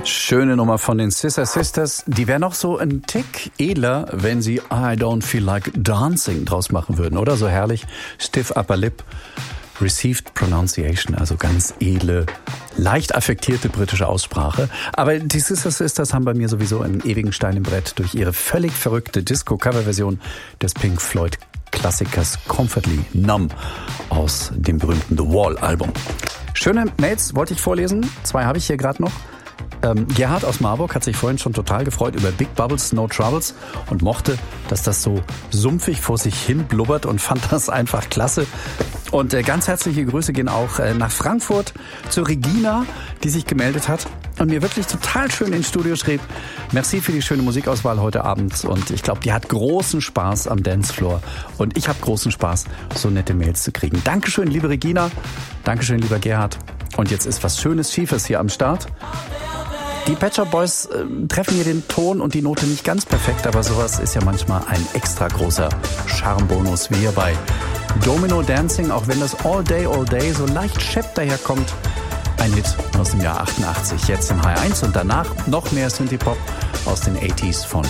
Schöne Nummer von den Scissor Sisters. Die wäre noch so ein Tick edler, wenn sie I Don't Feel Like Dancing draus machen würden, oder? So herrlich. Stiff Upper Lip, Received Pronunciation, also ganz edle, leicht affektierte britische Aussprache. Aber die Scissor Sisters haben bei mir sowieso einen ewigen Stein im Brett durch ihre völlig verrückte Disco-Cover-Version des Pink Floyd-Klassikers Comfortably Numb aus dem berühmten The Wall-Album. Schöne Mails wollte ich vorlesen. 2 habe ich hier gerade noch. Gerhard aus Marburg hat sich vorhin schon total gefreut über Big Bubbles, No Troubles und mochte, dass das so sumpfig vor sich hin blubbert und fand das einfach klasse. Und ganz herzliche Grüße gehen auch nach Frankfurt zu Regina, die sich gemeldet hat und mir wirklich total schön ins Studio schrieb. Merci für die schöne Musikauswahl heute Abend und ich glaube, die hat großen Spaß am Dancefloor und ich habe großen Spaß, so nette Mails zu kriegen. Dankeschön, liebe Regina. Dankeschön, lieber Gerhard. Und jetzt ist was Schönes, Schiefes hier am Start. Die Pet Shop Boys treffen hier den Ton und die Note nicht ganz perfekt, aber sowas ist ja manchmal ein extra großer Charmbonus, wie hier bei Domino Dancing, auch wenn das All Day, All Day so leicht schepp daherkommt. Ein Hit aus dem Jahr 88, jetzt im H1 und danach noch mehr Synthie-Pop aus den 80s von